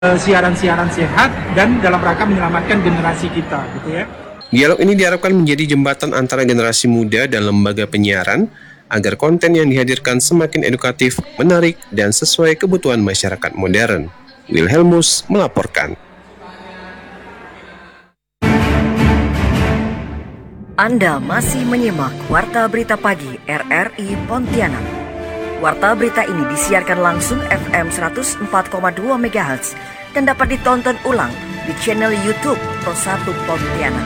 siaran-siaran sehat dan dalam rangka menyelamatkan generasi kita, gitu ya. Dialog ini diharapkan menjadi jembatan antara generasi muda dan lembaga penyiaran agar konten yang dihadirkan semakin edukatif, menarik, dan sesuai kebutuhan masyarakat modern. Wilhelmus melaporkan. Anda masih menyimak Warta Berita Pagi RRI Pontianak. Warta berita ini disiarkan langsung FM 104,2 MHz dan dapat ditonton ulang di channel YouTube Pro1 Pontianak.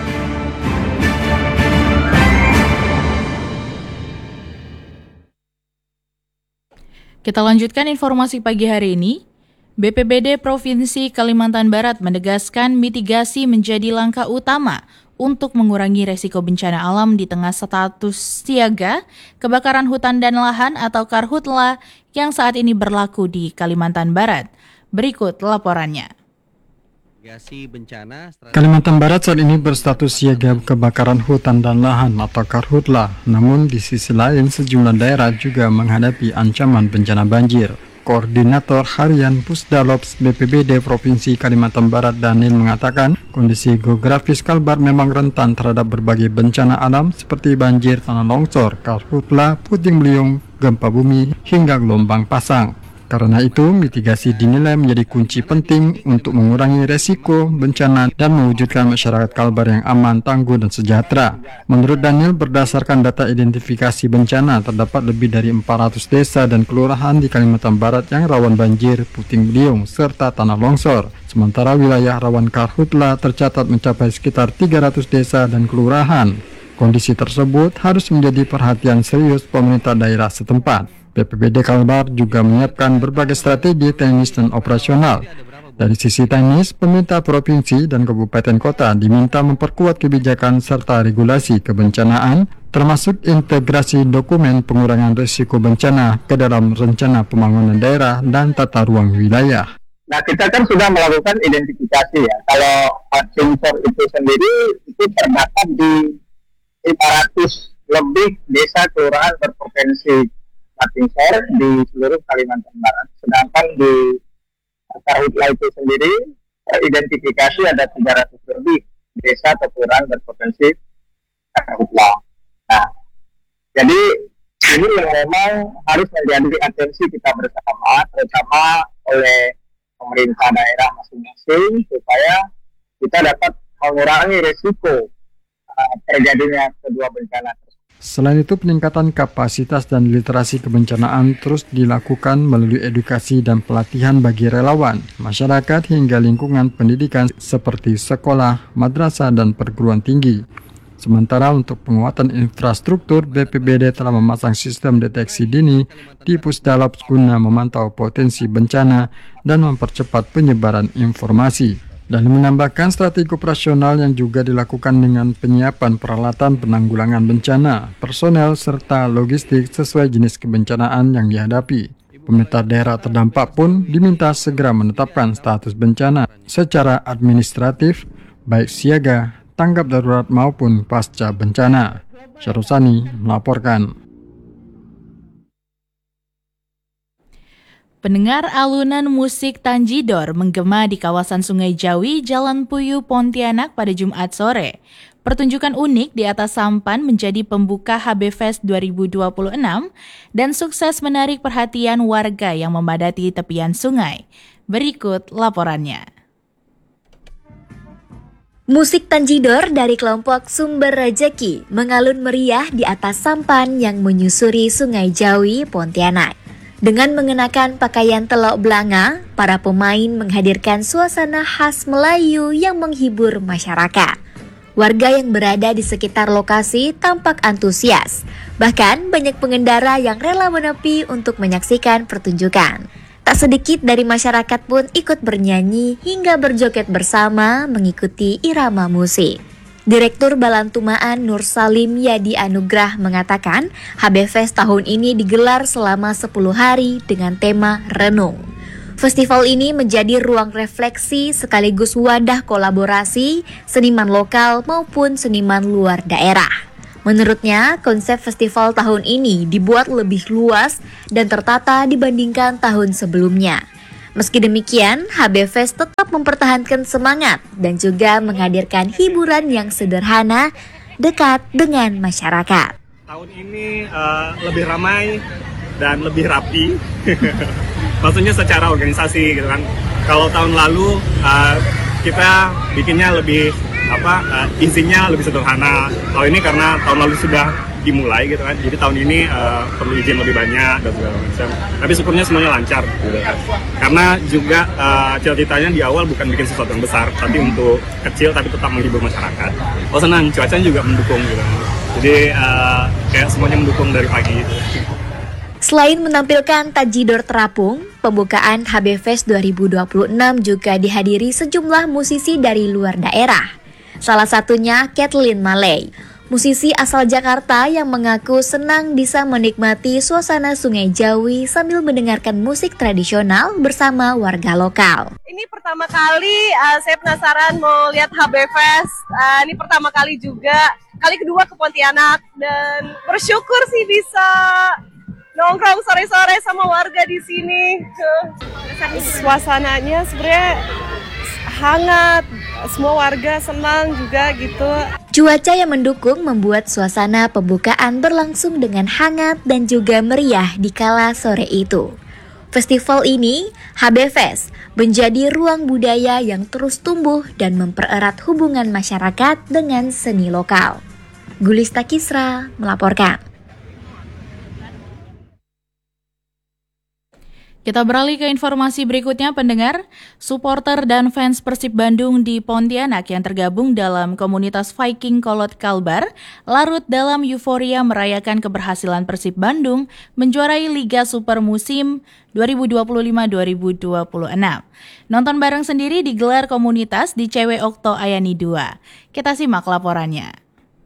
Kita lanjutkan informasi pagi hari ini. BPBD Provinsi Kalimantan Barat menegaskan mitigasi menjadi langkah utama untuk mengurangi resiko bencana alam di tengah status siaga kebakaran hutan dan lahan atau Karhutla yang saat ini berlaku di Kalimantan Barat. Berikut laporannya. Kalimantan Barat saat ini berstatus siaga kebakaran hutan dan lahan atau Karhutla. Namun di sisi lain sejumlah daerah juga menghadapi ancaman bencana banjir. Koordinator Harian Pusdalops BPBD Provinsi Kalimantan Barat Daniel mengatakan kondisi geografis Kalbar memang rentan terhadap berbagai bencana alam seperti banjir, tanah longsor, karhutla, puting beliung, gempa bumi, hingga gelombang pasang. Karena itu, mitigasi dinilai menjadi kunci penting untuk mengurangi resiko bencana dan mewujudkan masyarakat Kalbar yang aman, tangguh, dan sejahtera. Menurut Daniel, berdasarkan data identifikasi bencana, terdapat lebih dari 400 desa dan kelurahan di Kalimantan Barat yang rawan banjir, puting beliung, serta tanah longsor. Sementara wilayah rawan karhutla tercatat mencapai sekitar 300 desa dan kelurahan. Kondisi tersebut harus menjadi perhatian serius pemerintah daerah setempat. BPBD Kalbar juga menyiapkan berbagai strategi teknis dan operasional. Dari sisi teknis, pemerintah provinsi dan kabupaten kota diminta memperkuat kebijakan serta regulasi kebencanaan, termasuk integrasi dokumen pengurangan risiko bencana ke dalam rencana pembangunan daerah dan tata ruang wilayah. Nah, kita kan sudah melakukan identifikasi ya. Kalau sensor itu sendiri itu terdapat di 500 lebih desa kelurahan berpotensi Matingsor di seluruh Kalimantan Barat. Sedangkan di Karhutla itu sendiri identifikasi ada 300 lebih desa atau kelurahan berpotensi Karhutla. Nah, jadi ini yang memang harus menjadi atensi kita bersama, terutama oleh pemerintah daerah masing-masing supaya kita dapat mengurangi risiko terjadinya kedua bencana tersebut. Selain itu, peningkatan kapasitas dan literasi kebencanaan terus dilakukan melalui edukasi dan pelatihan bagi relawan, masyarakat hingga lingkungan pendidikan seperti sekolah, madrasah, dan perguruan tinggi. Sementara untuk penguatan infrastruktur, BPBD telah memasang sistem deteksi dini di Pusdalops guna memantau potensi bencana dan mempercepat penyebaran informasi. Dan menambahkan strategi operasional yang juga dilakukan dengan penyiapan peralatan penanggulangan bencana, personel, serta logistik sesuai jenis kebencanaan yang dihadapi. Pemerintah daerah terdampak pun diminta segera menetapkan status bencana secara administratif, baik siaga, tanggap darurat maupun pasca bencana. Syarusani melaporkan. Pendengar, alunan musik Tanjidor menggema di kawasan Sungai Jawi, Jalan Puyuh, Pontianak pada Jumat sore. Pertunjukan unik di atas sampan menjadi pembuka HB Fest 2026 dan sukses menarik perhatian warga yang memadati tepian sungai. Berikut laporannya. Musik Tanjidor dari kelompok Sumber Rejeki mengalun meriah di atas sampan yang menyusuri Sungai Jawi, Pontianak. Dengan mengenakan pakaian telok belanga, para pemain menghadirkan suasana khas Melayu yang menghibur masyarakat. Warga yang berada di sekitar lokasi tampak antusias. Bahkan banyak pengendara yang rela menepi untuk menyaksikan pertunjukan. Tak sedikit dari masyarakat pun ikut bernyanyi hingga berjoget bersama mengikuti irama musik. Direktur Balantumaan Nur Salim Yadi Anugrah mengatakan HB Fest tahun ini digelar selama 10 hari dengan tema Renung. Festival ini menjadi ruang refleksi sekaligus wadah kolaborasi seniman lokal maupun seniman luar daerah. Menurutnya, konsep festival tahun ini dibuat lebih luas dan tertata dibandingkan tahun sebelumnya. Meski demikian, HB Fest tetap mempertahankan semangat dan juga menghadirkan hiburan yang sederhana, dekat dengan masyarakat. Tahun ini lebih ramai dan lebih rapi, maksudnya secara organisasi gitu kan. Kalau tahun lalu kita bikinnya lebih izinnya lebih sederhana. Kalau ini karena tahun lalu sudah dimulai gitu kan, jadi tahun ini perlu izin lebih banyak dan segala macam. Tapi syukurnya semuanya lancar gitu kan. Karena juga cita-citanya di awal bukan bikin sesuatu yang besar, tapi untuk kecil tapi tetap menghibur masyarakat. Oh senang, cuacanya juga mendukung gitu kan. Jadi kayak semuanya mendukung dari pagi. Selain menampilkan tajidor terapung, pembukaan HB Fest 2026 juga dihadiri sejumlah musisi dari luar daerah. Salah satunya Kathleen Malay, musisi asal Jakarta yang mengaku senang bisa menikmati suasana Sungai Jawi sambil mendengarkan musik tradisional bersama warga lokal. Ini pertama kali saya penasaran mau lihat HB Fest. Ini pertama kali juga, kali kedua ke Pontianak dan bersyukur sih bisa nongkrong sore-sore sama warga di sini. Suasananya sebenarnya hangat, semua warga senang juga gitu. Cuaca yang mendukung membuat suasana pembukaan berlangsung dengan hangat dan juga meriah di kala sore itu. Festival ini, HB Fest, menjadi ruang budaya yang terus tumbuh dan mempererat hubungan masyarakat dengan seni lokal. Gulista Kisra melaporkan. Kita beralih ke informasi berikutnya, pendengar. Supporter dan fans Persib Bandung di Pontianak yang tergabung dalam komunitas Viking Kolot Kalbar larut dalam euforia merayakan keberhasilan Persib Bandung menjuarai Liga Super musim 2025-2026. Nonton bareng sendiri digelar komunitas di CW Okto Ayani 2. Kita simak laporannya.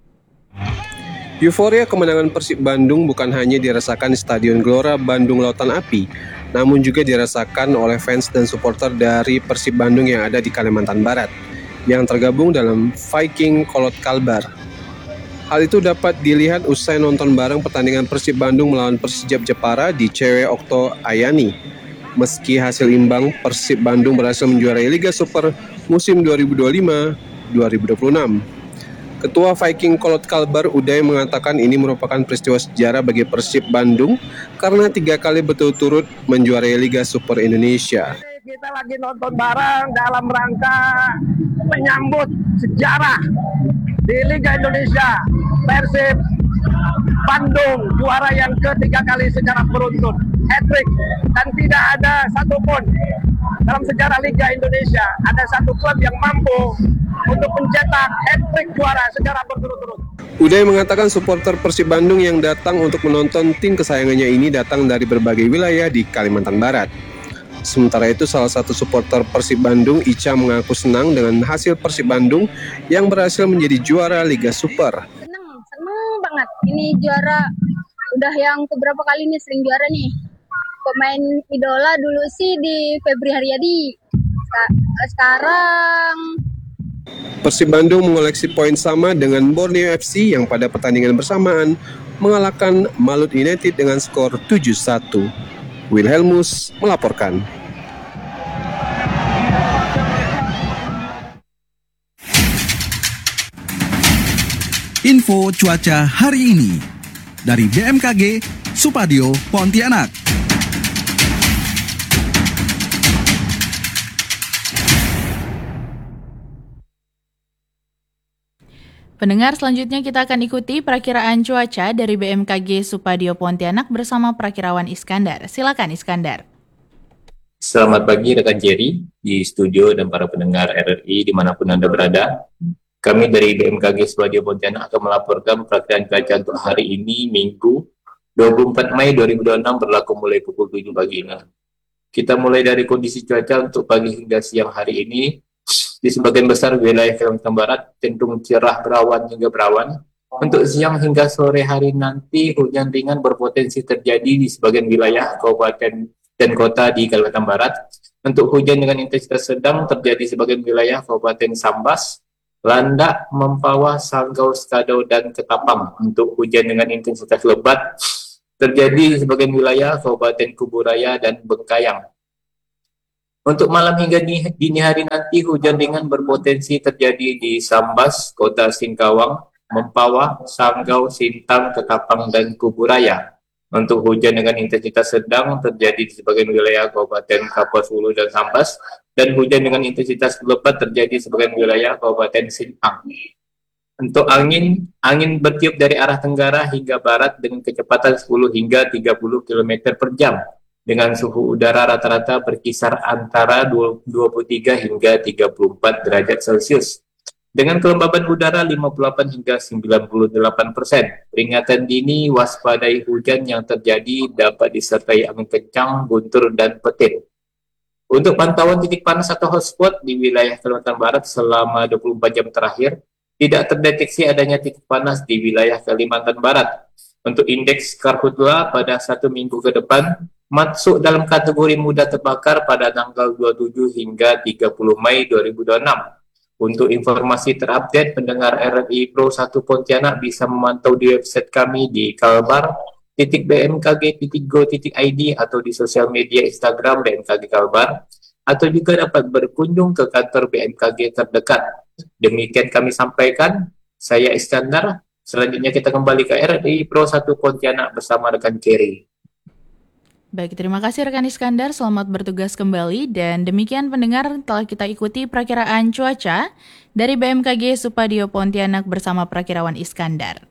Euforia kemenangan Persib Bandung bukan hanya dirasakan di Stadion Gelora Bandung Lautan Api, namun juga dirasakan oleh fans dan supporter dari Persib Bandung yang ada di Kalimantan Barat, yang tergabung dalam Viking Kolot Kalbar. Hal itu dapat dilihat usai nonton bareng pertandingan Persib Bandung melawan Persijap Jepara di CW Okto Ayani. Meski hasil imbang, Persib Bandung berhasil menjuarai Liga Super musim 2025-2026. Ketua Viking Kolot Kalbar Uday mengatakan ini merupakan peristiwa sejarah bagi Persib Bandung karena 3 kali berturut-turut menjuarai Liga Super Indonesia. Kita lagi nonton bareng dalam rangka menyambut sejarah di Liga Indonesia. Persib Bandung juara yang ke-3 kali secara beruntun, hat-trick, dan tidak ada satupun dalam sejarah Liga Indonesia ada satu klub yang mampu untuk mencetak hat-trick juara secara berturut-turut. Uday mengatakan supporter Persib Bandung yang datang untuk menonton tim kesayangannya ini datang dari berbagai wilayah di Kalimantan Barat. Sementara itu, salah satu supporter Persib Bandung, Ica, mengaku senang dengan hasil Persib Bandung yang berhasil menjadi juara Liga Super. Seneng banget. Ini juara udah yang keberapa kali nih sering juara nih. Pemain idola dulu sih di Febri Haryadi. Sekarang Persib Bandung mengoleksi poin sama dengan Borneo FC yang pada pertandingan bersamaan mengalahkan Malut United dengan skor 7-1. Wilhelmus melaporkan. Info cuaca hari ini dari BMKG Supadio Pontianak. Pendengar, selanjutnya kita akan ikuti perakiraan cuaca dari BMKG Supadio Pontianak bersama Prakirawan Iskandar. Silakan Iskandar. Selamat pagi rekan Jerry di studio dan para pendengar RRI dimanapun Anda berada. Kami dari BMKG Supadio Pontianak akan melaporkan perakiraan cuaca untuk hari ini Minggu 24 Mei 2026 berlaku mulai pukul 7 pagi ini. Kita mulai dari kondisi cuaca untuk pagi hingga siang hari ini. Di sebagian besar wilayah Kalimantan Barat cenderung cerah berawan hingga berawan. Untuk siang hingga sore hari nanti hujan ringan berpotensi terjadi di sebagian wilayah kabupaten dan kota di Kalimantan Barat. Untuk hujan dengan intensitas sedang terjadi di sebagian wilayah Kabupaten Sambas, Landak, Mempawah, Sanggau, Skadau, dan Ketapang. Untuk hujan dengan intensitas lebat terjadi di sebagian wilayah Kabupaten Kuburaya dan Bengkayang. Untuk malam hingga dini hari nanti, hujan ringan berpotensi terjadi di Sambas, Kota Singkawang, Mempawah, Sanggau, Sintang, Ketapang, dan Kuburaya. Untuk hujan dengan intensitas sedang terjadi di sebagian wilayah Kabupaten Kapuas Hulu dan Sambas, dan hujan dengan intensitas lebat terjadi di sebagian wilayah Kabupaten Sintang. Untuk angin bertiup dari arah tenggara hingga barat dengan kecepatan 10 hingga 30 km per jam, dengan suhu udara rata-rata berkisar antara 23 hingga 34 derajat Celcius. Dengan kelembaban udara 58 hingga 98%. Peringatan dini waspadai hujan yang terjadi dapat disertai angin kencang, guntur, dan petir. Untuk pantauan titik panas atau hotspot di wilayah Kalimantan Barat selama 24 jam terakhir, tidak terdeteksi adanya titik panas di wilayah Kalimantan Barat. Untuk indeks karhutla pada 1 minggu ke depan, masuk dalam kategori mudah terbakar pada tanggal 27 hingga 30 Mei 2026. Untuk informasi terupdate, pendengar RRI Pro 1 Pontianak bisa memantau di website kami di kalbar.bmkg.go.id atau di sosial media Instagram BMKG Kalbar, atau juga dapat berkunjung ke kantor BMKG terdekat. Demikian kami sampaikan, saya Iskandar. Selanjutnya kita kembali ke RRI Pro 1 Pontianak bersama rekan Kerry. Baik, terima kasih rekan Iskandar, selamat bertugas kembali. Dan demikian pendengar, telah kita ikuti perakiraan cuaca dari BMKG Supadio Pontianak bersama Perakirawan Iskandar.